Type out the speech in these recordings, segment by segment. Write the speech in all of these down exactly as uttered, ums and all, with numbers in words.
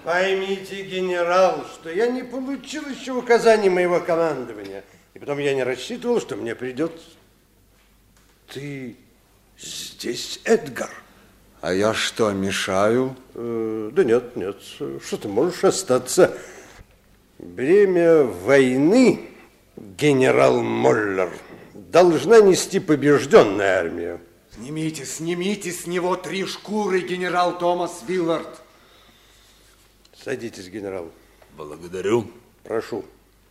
Поймите, генерал, что я не получил еще указаний моего командования. И потом я не рассчитывал, что мне придется. Ты здесь, Эдгар? А я что, мешаю? Э, да нет, нет. Что ты можешь остаться? Бремя войны, генерал Моллер, должна нести побежденная армия. Снимите, снимите с него три шкуры, генерал Томас Виллард. Садитесь, генерал. Благодарю. Прошу.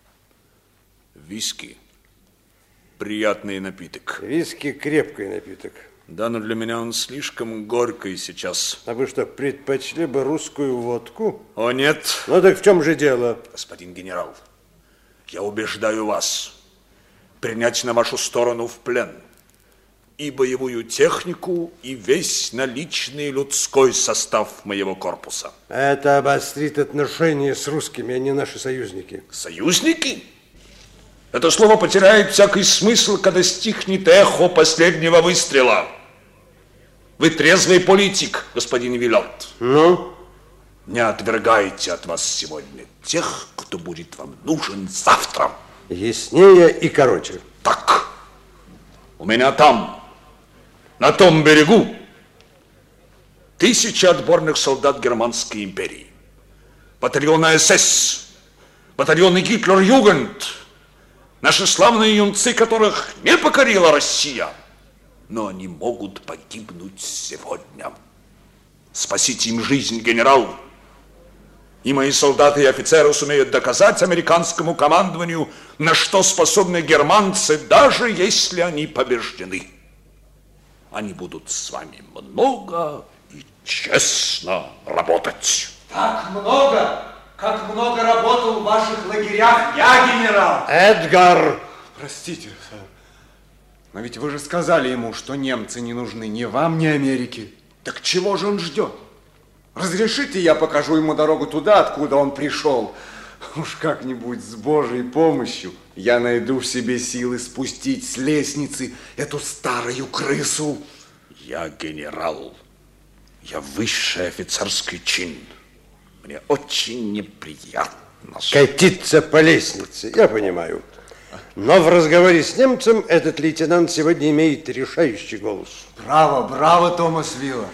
Виски. Приятный напиток. Виски крепкий напиток. Да, но для меня он слишком горький сейчас. А вы что, предпочли бы русскую водку? О, нет. Ну так в чем же дело? Господин генерал, я убеждаю вас принять на вашу сторону в плен и боевую технику, и весь наличный людской состав моего корпуса. Это обострит отношения с русскими, они наши союзники. Союзники? Это слово потеряет всякий смысл, когда стихнет эхо последнего выстрела. Вы трезвый политик, господин Виллард. Ну? Не отвергайте от вас сегодня тех, кто будет вам нужен завтра. Яснее и короче. Так, у меня там, на том берегу, тысячи отборных солдат Германской империи, батальоны эс эс, батальоны Гитлер-Югенд, наши славные юнцы, которых не покорила Россия, но они могут погибнуть сегодня. Спасите им жизнь, генерал, и мои солдаты и офицеры сумеют доказать американскому командованию, на что способны германцы, даже если они побеждены. Они будут с вами много и честно работать. Так много, как много работал в ваших лагерях я, генерал. Эдгар! Простите, сэр. Но ведь вы же сказали ему, что немцы не нужны ни вам, ни Америке. Так чего же он ждет? Разрешите, я покажу ему дорогу туда, откуда он пришел. Уж как-нибудь с Божьей помощью я найду в себе силы спустить с лестницы эту старую крысу. Я генерал. Я высший офицерский чин. Мне очень неприятно. Катиться по лестнице, я понимаю. Но в разговоре с немцем этот лейтенант сегодня имеет решающий голос. Браво, браво, Томас Виллард.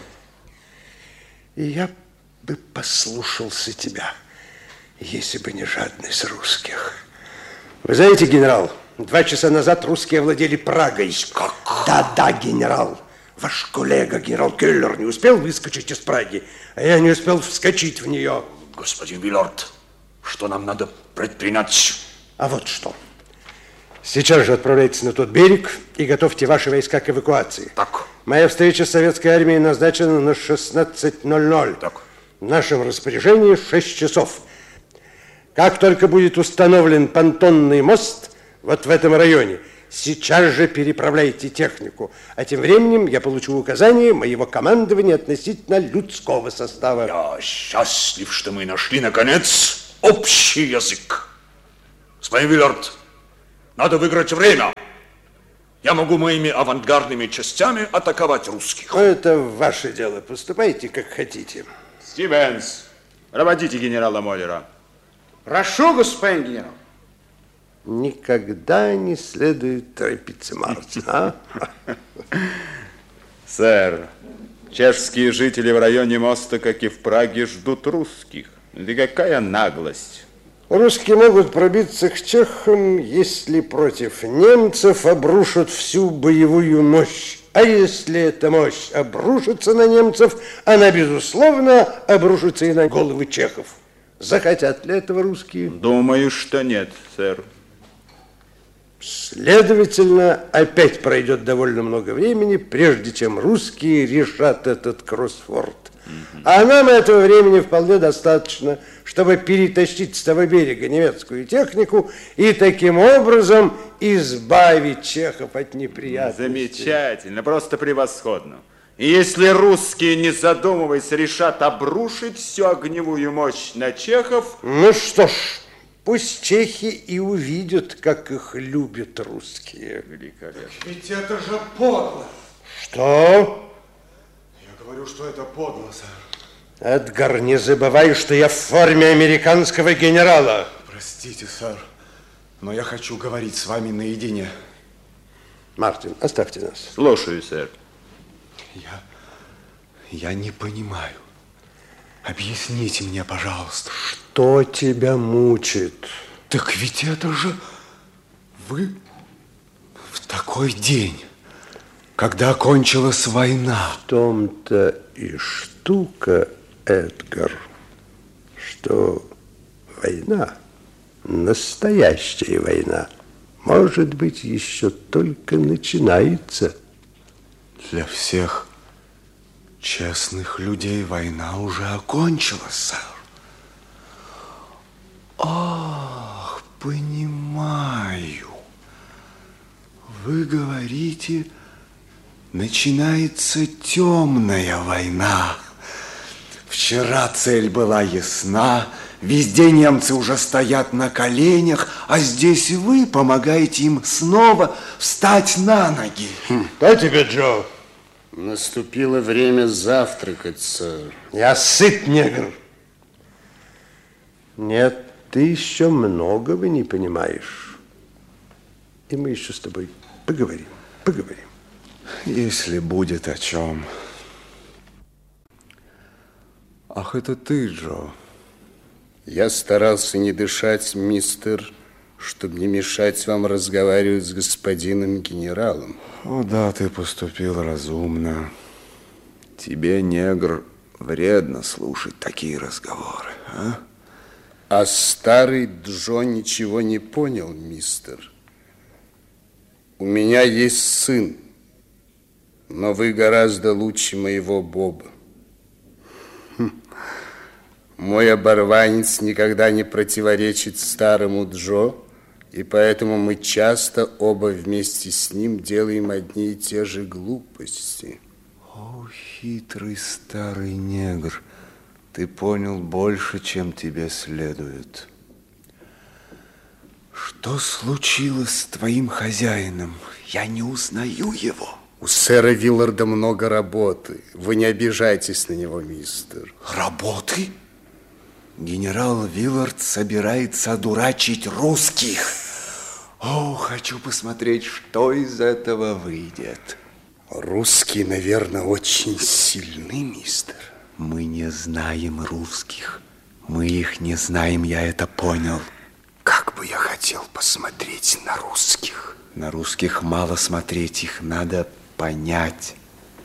И я бы послушался тебя, если бы не жадность русских. Вы знаете, генерал, два часа назад русские овладели Прагой. Как? Да-да, генерал. Ваш коллега, генерал Келлер, не успел выскочить из Праги, а я не успел вскочить в нее. Господин Виллард, что нам надо предпринять? А вот что. Сейчас же отправляйтесь на тот берег и готовьте ваши войска к эвакуации. Так. Моя встреча с советской армией назначена на шестнадцать ноль ноль. Так. В нашем распоряжении шесть часов. Как только будет установлен понтонный мост вот в этом районе, сейчас же переправляйте технику. А тем временем я получу указание моего командования относительно людского состава. Я счастлив, что мы нашли, наконец, общий язык. Господин Виллард, надо выиграть время. Я могу моими авангардными частями атаковать русских. Это ваше дело. Поступайте, как хотите. Стивенс, проводите генерала Моллера. Прошу, господин генерал. Никогда не следует торопиться, Мартин, а? Сэр, чешские жители в районе моста, как и в Праге, ждут русских. Да какая наглость. Русские могут пробиться к чехам, если против немцев обрушат всю боевую мощь. А если эта мощь обрушится на немцев, она, безусловно, обрушится и на головы чехов. Захотят ли этого русские? Думаю, что нет, сэр. Следовательно, опять пройдет довольно много времени, прежде чем русские решат этот кроссворд. Mm-hmm. А нам этого времени вполне достаточно, чтобы перетащить с того берега немецкую технику и таким образом избавить чехов от неприятностей. Замечательно, просто превосходно. И если русские, не задумываясь, решат обрушить всю огневую мощь на чехов... Ну что ж, пусть чехи и увидят, как их любят русские. Великолепно. Ведь это же подло. Что? Я говорю, что это подло, сэр. Эдгар, не забывай, что я в форме американского генерала. Простите, сэр, но я хочу говорить с вами наедине. Мартин, оставьте нас. Слушаю, сэр. Я, я не понимаю. Объясните мне, пожалуйста. Что тебя мучит? Так ведь это же вы в такой день, когда кончилась война. В том-то и штука, Эдгар, что война, настоящая война, может быть, еще только начинается. Для всех честных людей война уже окончилась, сэр. Ах, понимаю. Вы говорите, начинается темная война. Вчера цель была ясна, везде немцы уже стоят на коленях, а здесь вы помогаете им снова встать на ноги. Что тебе, Джо? Наступило время завтракать, сэр. Я сыт, негр. Нет, ты еще многого не понимаешь. И мы еще с тобой поговорим, поговорим. Если будет о чем. Ах, это ты, Джо. Я старался не дышать, мистер, чтобы не мешать вам разговаривать с господином генералом. О, да, ты поступил разумно. Тебе, негр, вредно слушать такие разговоры, а? А старый Джо ничего не понял, мистер. У меня есть сын, но вы гораздо лучше моего Боба. Хм. Мой оборванец никогда не противоречит старому Джо, и поэтому мы часто оба вместе с ним делаем одни и те же глупости. О, хитрый старый негр, ты понял больше, чем тебе следует. Что случилось с твоим хозяином? Я не узнаю его. У сэра Вилларда много работы. Вы не обижайтесь на него, мистер. Работы? Генерал Виллард собирается одурачить русских. О, хочу посмотреть, что из этого выйдет. Русские, наверное, очень сильны, мистер. Мы не знаем русских. Мы их не знаем, я это понял. Как бы я хотел посмотреть на русских. На русских мало смотреть, их надо понять.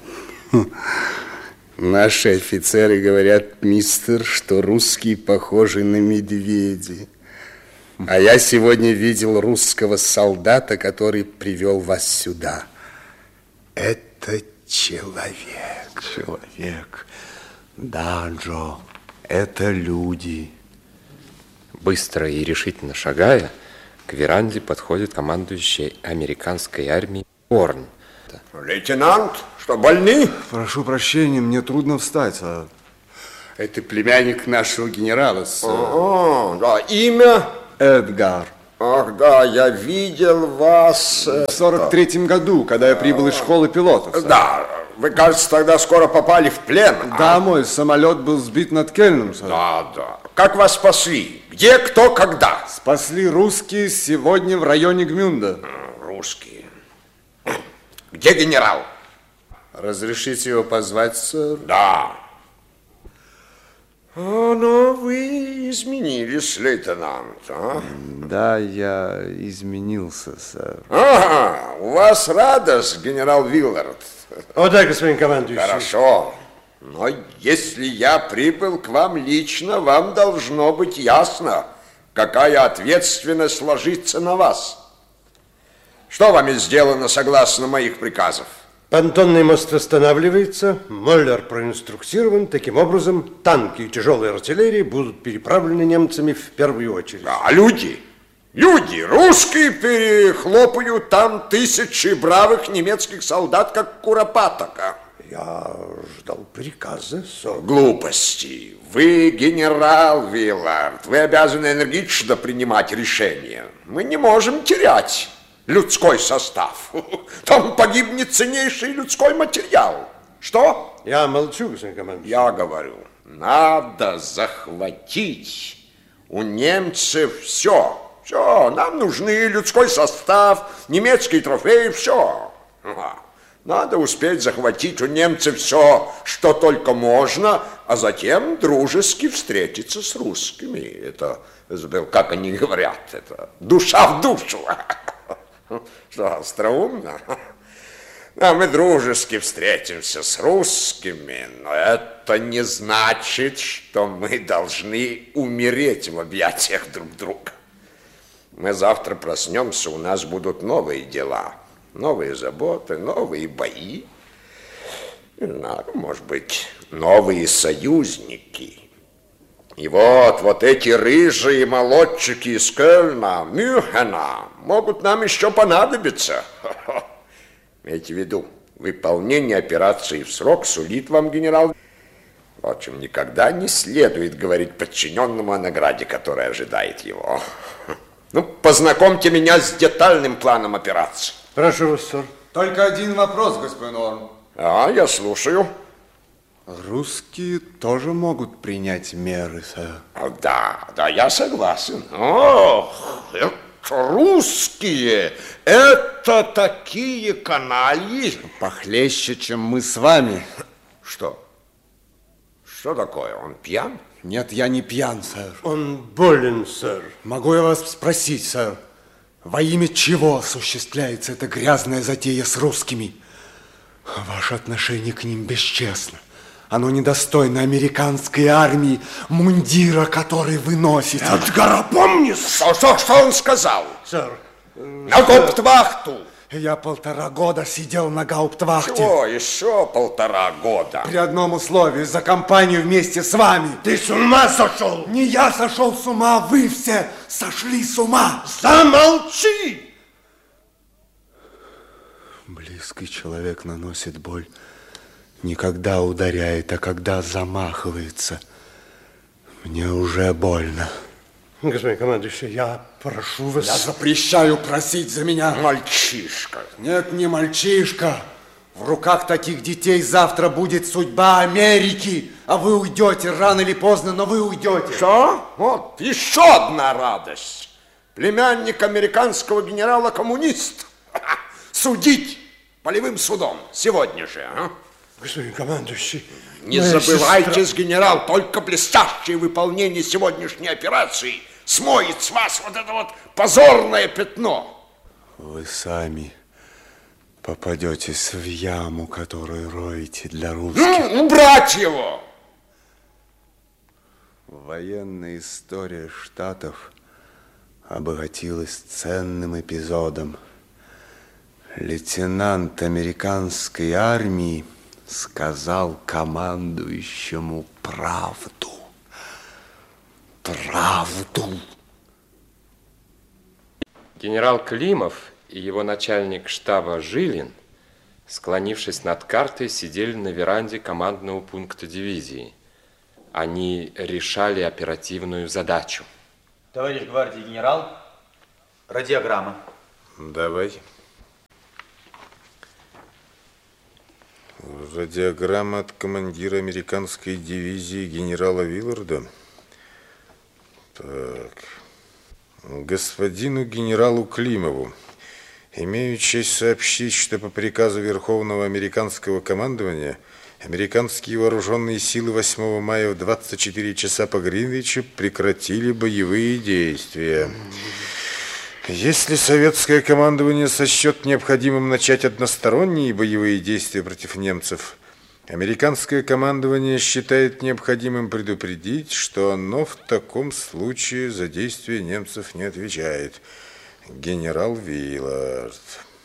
Наши офицеры говорят, мистер, что русские похожи на медведей. А я сегодня видел русского солдата, который привел вас сюда. Это человек. Человек. Да, Джо, это люди. Быстро и решительно шагая, к веранде подходит командующий американской армией Уоррен. Лейтенант, что, больны? Прошу прощения, мне трудно встать. А... Это племянник нашего генерала, сэр. Ага, да, имя? Эдгар. Ах, да, я видел вас... В сорок третьем году, когда я прибыл из школы пилотов. Сэр. Да, вы, кажется, тогда скоро попали в плен. Да, а? мой самолет был сбит над Кельном, сэр. Да, да. Как вас спасли? Где, кто, когда? Спасли русские сегодня в районе Гмюнда. Русские. Где генерал? Разрешите его позвать, сэр? Да. А, ну, вы изменились, лейтенант, а? Да, я изменился, сэр. Ага, у вас радость, генерал Виллард. О, да, господин командующий. Хорошо. Но если я прибыл к вам лично, вам должно быть ясно, какая ответственность ложится на вас. Что вами сделано согласно моих приказов? Понтонный мост восстанавливается, Моллер проинструктирован. Таким образом, танки и тяжелая артиллерия будут переправлены немцами в первую очередь. А люди? Люди, русские перехлопают там тысячи бравых немецких солдат, как куропаток. Я ждал приказа, сэр. Глупости. Вы генерал Виллард. Вы обязаны энергично принимать решения. Мы не можем терять людской состав. Там погибнет ценнейший людской материал. Что? Я молчу, господин командующий. Я говорю. Надо захватить у немцев все. Все, нам нужны людской состав, немецкие трофеи, все. Надо успеть захватить у немцев все, что только можно, а затем дружески встретиться с русскими. Это, как они говорят, это душа в душу. Что, остроумно? А мы дружески встретимся с русскими, но это не значит, что мы должны умереть в объятиях друг друга. Мы завтра проснемся, у нас будут новые дела, новые заботы, новые бои. Не знаю, может быть, новые союзники. И вот, вот эти рыжие молодчики из Кёльна, Мюнхена могут нам еще понадобиться. Имейте в виду, выполнение операции в срок сулит вам, генерал. Впрочем, никогда не следует говорить подчиненному о награде, которая ожидает его. Ну, познакомьте меня с детальным планом операции. Прошу вас, сэр. Только один вопрос, господин Орн. А, я слушаю. Русские тоже могут принять меры, сэр. Да, да, я согласен. Ох, это русские, это такие канальи. Похлеще, чем мы с вами. Что? Что такое? Он пьян? Нет, я не пьян, сэр. Он болен, сэр. Могу я вас спросить, сэр, во имя чего осуществляется эта грязная затея с русскими? Ваше отношение к ним бесчестно. Оно недостойно американской армии, мундира, который вы носите. Эдгара, помни, что, что, что он сказал? Сэр. На гауптвахту. Я полтора года сидел на гауптвахте. Чего еще полтора года? При одном условии, за компанию вместе с вами. Ты с ума сошел? Не я сошел с ума, вы все сошли с ума. Замолчи! Близкий человек наносит боль. Не когда ударяет, а когда замахивается. Мне уже больно. Господин командующий, я прошу вас... Я запрещаю просить за меня. Мальчишка. Нет, не мальчишка. В руках таких детей завтра будет судьба Америки. А вы уйдете рано или поздно, но вы уйдете. Что? Вот еще одна радость. Племянник американского генерала-коммуниста. Судить полевым судом сегодня же, а? Господин командующий... Не забывайтесь, генерал, только блестящее выполнение сегодняшней операции смоет с вас вот это вот позорное пятно. Вы сами попадетесь в яму, которую роете для русских. Ну, убрать его! Военная история Штатов обогатилась ценным эпизодом. Лейтенант американской армии сказал командующему правду. Правду. Генерал Климов и его начальник штаба Жилин, склонившись над картой, сидели на веранде командного пункта дивизии. Они решали оперативную задачу. Товарищ гвардии генерал, радиограмма. Давай. Радиограмма от командира американской дивизии генерала Вилларда. Так. Господину генералу Климову. Имею честь сообщить, что по приказу Верховного американского командования американские вооруженные силы восьмого мая в двадцать четыре часа по Гринвичу прекратили боевые действия. Если советское командование сочтет необходимым начать односторонние боевые действия против немцев, американское командование считает необходимым предупредить, что оно в таком случае за действия немцев не отвечает. Генерал Виллард.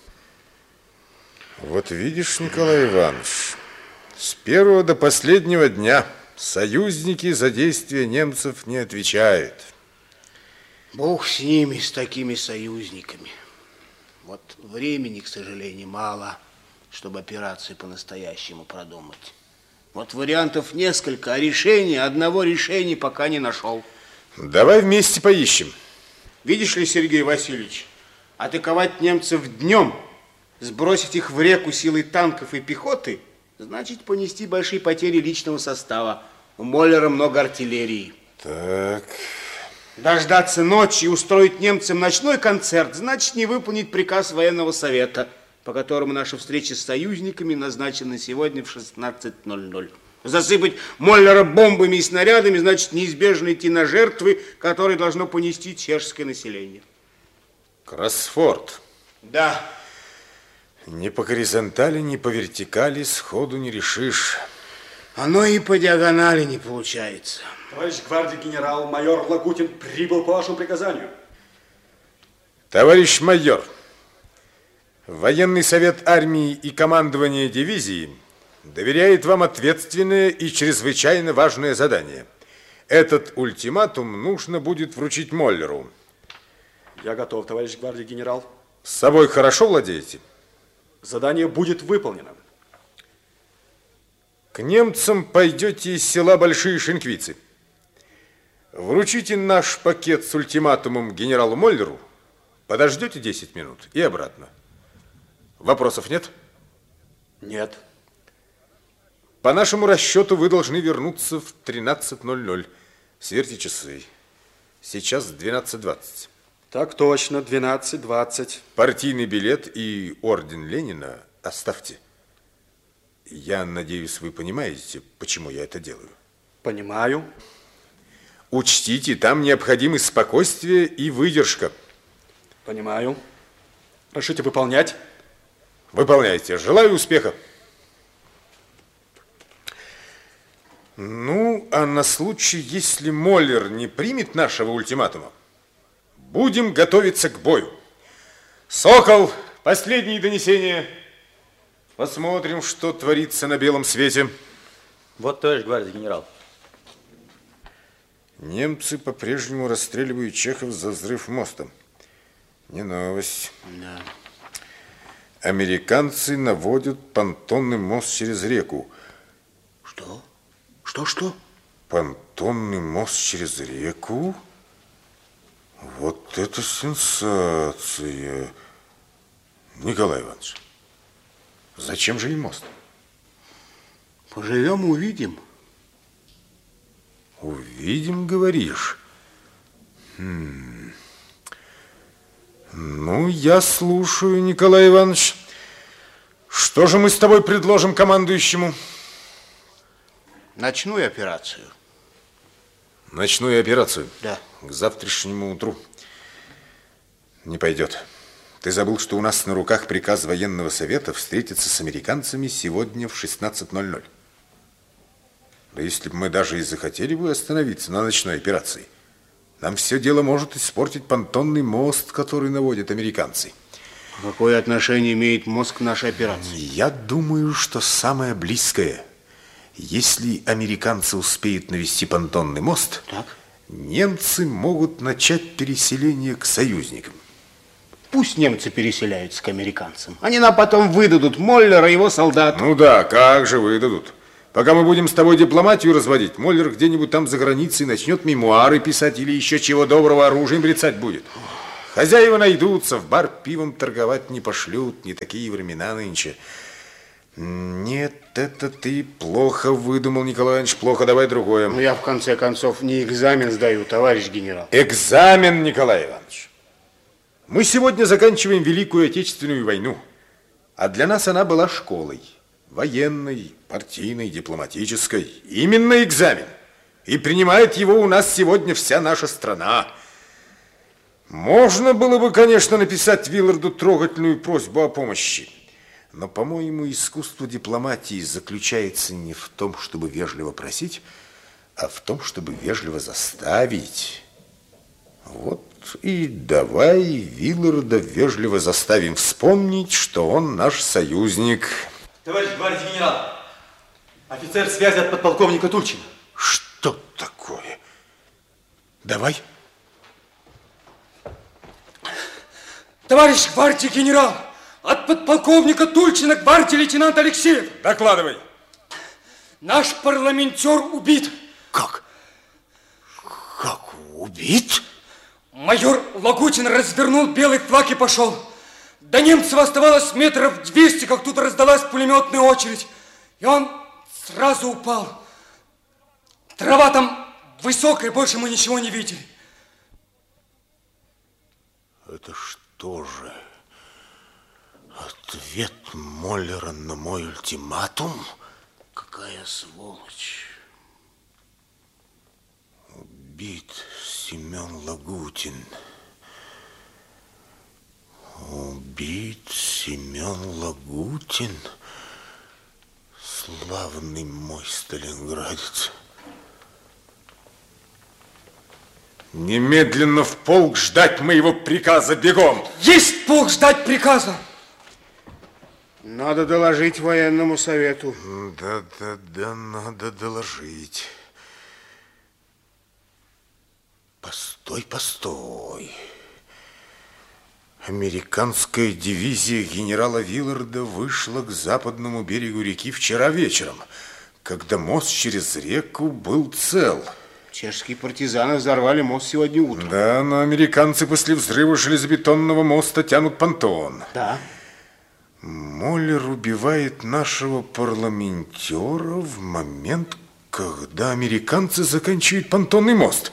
Вот видишь, Николай Иванович, с первого до последнего дня союзники за действия немцев не отвечают. Бог с ними, с такими союзниками. Вот времени, к сожалению, мало, чтобы операции по-настоящему продумать. Вот вариантов несколько, а решения, одного решения пока не нашел. Давай вместе поищем. Видишь ли, Сергей Васильевич, атаковать немцев днем, сбросить их в реку силой танков и пехоты, значит понести большие потери личного состава. У Моллера много артиллерии. Так. Дождаться ночи и устроить немцам ночной концерт, значит не выполнить приказ военного совета, по которому наша встреча с союзниками назначена сегодня в шестнадцать ноль ноль. Засыпать Моллера бомбами и снарядами, значит неизбежно идти на жертвы, которые должно понести чешское население. Кроссфорд. Да. Ни по горизонтали, ни по вертикали сходу не решишь. Оно и по диагонали не получается. Товарищ гвардии генерал, майор Лагутин прибыл по вашему приказанию. Товарищ майор, военный совет армии и командование дивизии доверяет вам ответственное и чрезвычайно важное задание. Этот ультиматум нужно будет вручить Моллеру. Я готов, товарищ гвардии генерал. С собой хорошо владеете? Задание будет выполнено. К немцам пойдете из села Большие Шинквицы. Вручите наш пакет с ультиматумом генералу Моллеру, подождете десять минут и обратно. Вопросов нет? Нет. По нашему расчету вы должны вернуться в тринадцать ноль ноль. Сверьте часы. Сейчас двенадцать двадцать. Так точно, двенадцать двадцать. Партийный билет и орден Ленина оставьте. Я надеюсь, вы понимаете, почему я это делаю. Понимаю. Учтите, там необходимы спокойствие и выдержка. Понимаю. Решите выполнять? Выполняйте. Желаю успеха. Ну, а на случай, если Моллер не примет нашего ультиматума, будем готовиться к бою. Сокол, последние донесения. Посмотрим, что творится на белом свете. Вот, товарищ гвардии генерал. Немцы по-прежнему расстреливают чехов за взрыв моста. Не новость. Да. Американцы наводят понтонный мост через реку. Что? Что-что? Понтонный мост через реку? Вот это сенсация. Николай Иванович, зачем же и мост? Поживем, увидим. Увидим, говоришь? Хм. Ну, я слушаю, Николай Иванович. Что же мы с тобой предложим командующему? Ночную операцию. Ночную операцию? Да. К завтрашнему утру. Не пойдет. Ты забыл, что у нас на руках приказ военного совета встретиться с американцами сегодня в шестнадцать ноль ноль. Да если бы мы даже и захотели бы остановиться на ночной операции, нам все дело может испортить понтонный мост, который наводят американцы. Какое отношение имеет мост к нашей операции? Я думаю, что самое близкое. Если американцы успеют навести понтонный мост, так, немцы могут начать переселение к союзникам. Пусть немцы переселяются к американцам. Они нам потом выдадут Моллера и его солдат. Ну да, как же выдадут? Пока мы будем с тобой дипломатию разводить, Моллер где-нибудь там за границей начнет мемуары писать или еще чего доброго оружием брецать будет. Хозяева найдутся, в бар пивом торговать не пошлют, не такие времена нынче. Нет, это ты плохо выдумал, Николай Иванович, плохо, давай другое. Ну, я в конце концов не экзамен сдаю, товарищ генерал. Экзамен, Николай Иванович. Мы сегодня заканчиваем Великую Отечественную войну, а для нас она была школой. Военной, партийной, дипломатической. Именно экзамен. И принимает его у нас сегодня вся наша страна. Можно было бы, конечно, написать Вилларду трогательную просьбу о помощи. Но, по-моему, искусство дипломатии заключается не в том, чтобы вежливо просить, а в том, чтобы вежливо заставить. Вот и давай Вилларда вежливо заставим вспомнить, что он наш союзник. Товарищ гвардии генерал, офицер связи от подполковника Тульчина. Что такое? Давай. Товарищ гвардии генерал, от подполковника Тульчина гвардии лейтенант Алексеев. Докладывай. Наш парламентер убит. Как? Как убит? Майор Лагутин развернул белый флаг и пошел. До немцев оставалось метров двести, как тут раздалась пулеметная очередь. И он сразу упал. Трава там высокая, больше мы ничего не видели. Это что же? Ответ Моллера на мой ультиматум? Какая сволочь. Убит Семен Лагутин. Убит Семен Лагутин. Славный мой сталинградец. Немедленно в полк ждать моего приказа, бегом! Есть полк ждать приказа! Надо доложить военному совету. Да-да-да, надо доложить. Постой, постой. Американская дивизия генерала Вилларда вышла к западному берегу реки вчера вечером, когда мост через реку был цел. Чешские партизаны взорвали мост сегодня утром. Да, но американцы после взрыва железобетонного моста тянут понтон. Да. Моллер убивает нашего парламентера в момент, когда американцы заканчивают понтонный мост.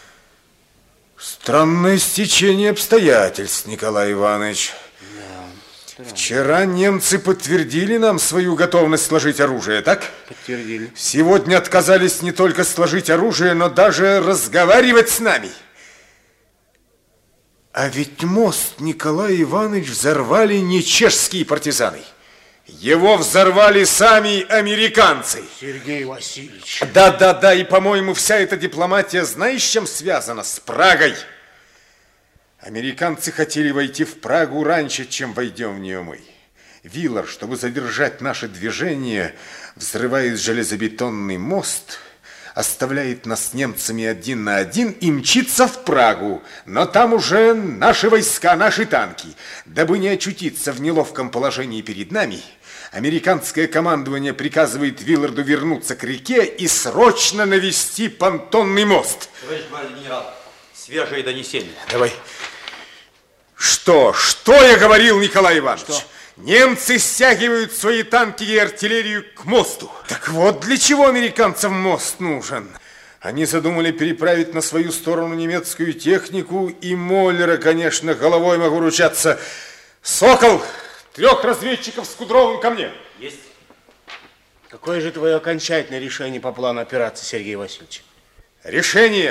Странное стечение обстоятельств, Николай Иванович. Да. Вчера немцы подтвердили нам свою готовность сложить оружие, так? Подтвердили. Сегодня отказались не только сложить оружие, но даже разговаривать с нами. А ведь мост, Николай Иванович, взорвали не чешские партизаны. Его взорвали сами американцы. Сергей Васильевич. Да-да-да, и, по-моему, вся эта дипломатия, знаешь, с чем связана? С Прагой. Американцы хотели войти в Прагу раньше, чем войдем в нее мы. Виллард, чтобы задержать наше движение, взрывает железобетонный мост, оставляет нас с немцами один на один и мчится в Прагу. Но там уже наши войска, наши танки. Дабы не очутиться в неловком положении перед нами, американское командование приказывает Вилларду вернуться к реке и срочно навести понтонный мост. Товарищ генерал, свежие донесения. Давай. Что? Что я говорил, Николай Иванович? Что? Немцы стягивают свои танки и артиллерию к мосту. Так вот, для чего американцам мост нужен? Они задумали переправить на свою сторону немецкую технику, и Моллера, конечно, головой могу ручаться. Сокол, трех разведчиков с Кудровым ко мне. Есть. Какое же твое окончательное решение по плану операции, Сергей Васильевич? Решение.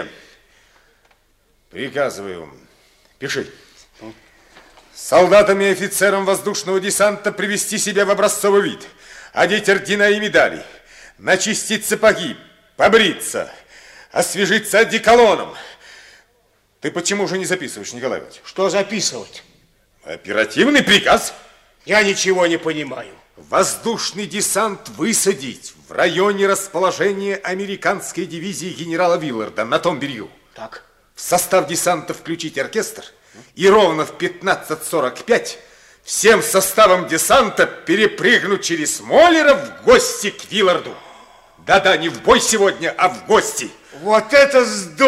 Приказываю вам. Пиши. Солдатам и офицерам воздушного десанта привести себя в образцовый вид, одеть ордена и медали, начистить сапоги, побриться, освежиться одеколоном. Ты почему же не записываешь, Николай Иванович? Что записывать? Оперативный приказ. Я ничего не понимаю. Воздушный десант высадить в районе расположения американской дивизии генерала Вилларда на том берегу. Так. В состав десанта включить оркестр. И ровно в пятнадцать сорок пять всем составом десанта перепрыгнуть через Моллера в гости к Вилларду. Да-да, не в бой сегодня, а в гости. Вот это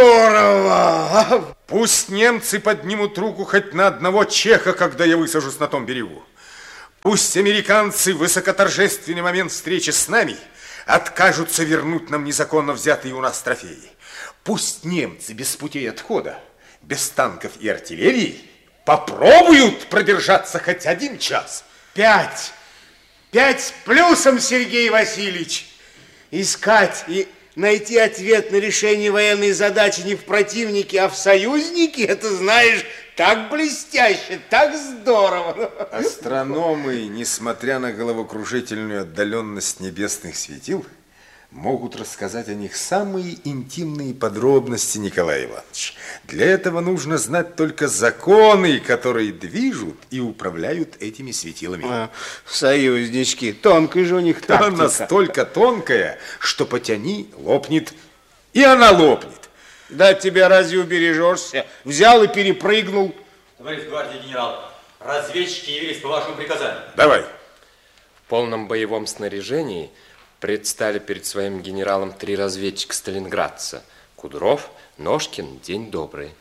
здорово! Пусть немцы поднимут руку хоть на одного чеха, когда я высажусь на том берегу. Пусть американцы в высокоторжественный момент встречи с нами откажутся вернуть нам незаконно взятые у нас трофеи. Пусть немцы без путей отхода, без танков и артиллерии попробуют продержаться хоть один час. Пять. Пять с плюсом, Сергей Васильевич. Искать и найти ответ на решение военной задачи не в противнике, а в союзнике, это, знаешь, так блестяще, так здорово. Астрономы, несмотря на головокружительную отдаленность небесных светил, могут рассказать о них самые интимные подробности, Николай Иванович. Для этого нужно знать только законы, которые движут и управляют этими светилами. А, союзнички, тонкая же у них тактика. Она настолько тонкая, что потяни, лопнет, и она лопнет. Да тебя разве убережешься? Взял и перепрыгнул. Товарищ гвардии генерал, разведчики явились по вашему приказанию. Давай. В полном боевом снаряжении предстали перед своим генералом три разведчика сталинградца. Кудров, Ножкин, день добрый.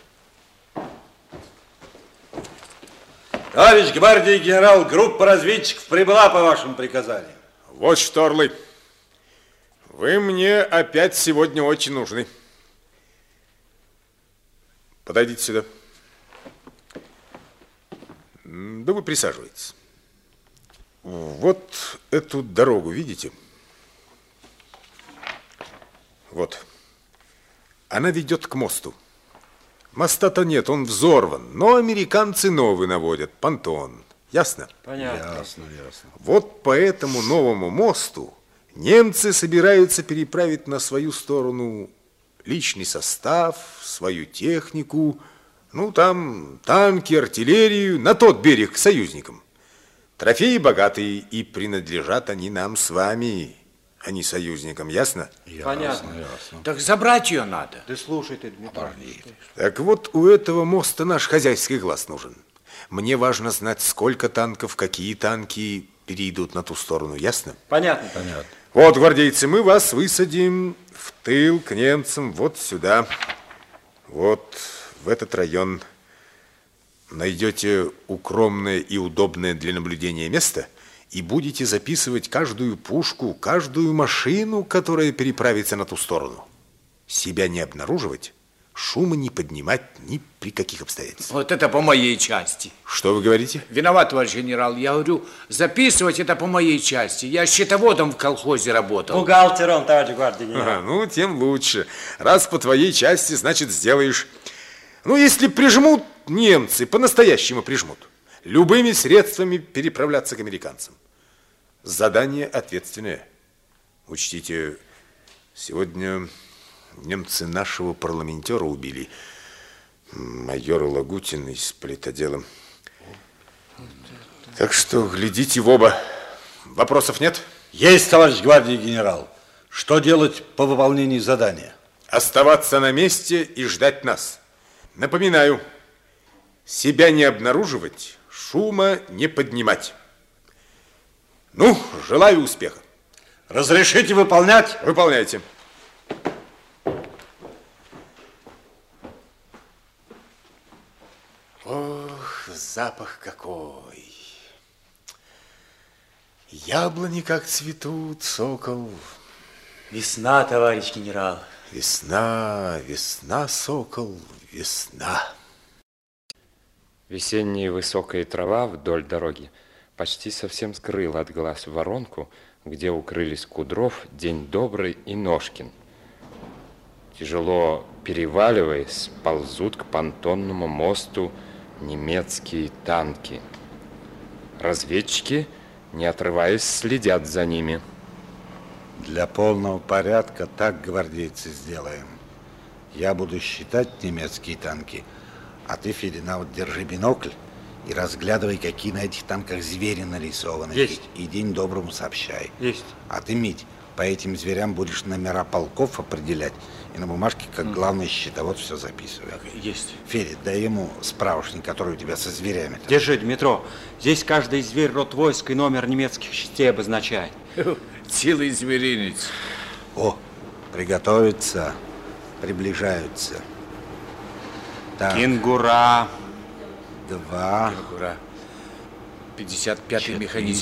Товарищ гвардии генерал, группа разведчиков прибыла по вашему приказанию. Вот что, орлы, Вы мне опять сегодня очень нужны. Подойдите сюда. Да вы присаживайтесь. Вот эту дорогу видите? Вот. Она ведет к мосту. Моста-то нет, он взорван. Но американцы новый наводят, понтон. Ясно? Понятно. Ясно, ясно. Вот по этому новому мосту немцы собираются переправить на свою сторону личный состав, свою технику, ну, там танки, артиллерию, на тот берег к союзникам. Трофеи богатые, и принадлежат они нам с вами, а не союзникам, ясно? Понятно. Ясно. Так забрать ее надо. Да слушай ты, Дмитрий. Так вот, у этого моста наш хозяйский глаз нужен. Мне важно знать, сколько танков, какие танки перейдут на ту сторону, ясно? Понятно. Понятно. Вот, гвардейцы, мы вас высадим в тыл к немцам, вот сюда, вот в этот район. Найдете укромное и удобное для наблюдения место и будете записывать каждую пушку, каждую машину, которая переправится на ту сторону. Себя не обнаруживать, шума не поднимать ни при каких обстоятельствах. Вот это по моей части. Что вы говорите? Виноват, товарищ генерал. Я говорю, записывать это по моей части. Я счетоводом в колхозе работал. Бухгалтером, товарищ гвардии генерал. Ага, ну, тем лучше. Раз по твоей части, значит, сделаешь. Ну, если прижмут немцы, по-настоящему прижмут, любыми средствами переправляться к американцам. Задание ответственное. Учтите, сегодня немцы нашего парламентера убили, майора Лагутина из политотдела. Так что глядите в оба. Вопросов нет? Есть, товарищ гвардии генерал. Что делать по выполнении задания? Оставаться на месте и ждать нас. Напоминаю, себя не обнаруживать, шума не поднимать. Ну, желаю успеха. Разрешите выполнять? Выполняйте. Ох, запах какой. Яблони как цветут, сокол. Весна, товарищ генерал. Весна, весна, сокол, весна. Весенняя высокая трава вдоль дороги почти совсем скрыла от глаз воронку, где укрылись Кудров, День Добрый и Ножкин. Тяжело переваливаясь, ползут к понтонному мосту немецкие танки. Разведчики, не отрываясь, следят за ними. Для полного порядка так, гвардейцы, сделаем. Я буду считать немецкие танки, а ты, Федина, вот держи бинокль и разглядывай, какие на этих танках звери нарисованы. Есть. И, и день доброму сообщай. Есть. А ты, Мить, по этим зверям будешь номера полков определять и на бумажке, как mm. главный счетовод, все записывай. Есть. Федя, дай ему справочник, который у тебя со зверями. Держи, Дмитро. Здесь каждый зверь род войск и номер немецких частей обозначает. Целый зверинец. О, приготовиться, приближаются. Так. Кенгура. Два. Кенгура. пятьдесят пятый механизм.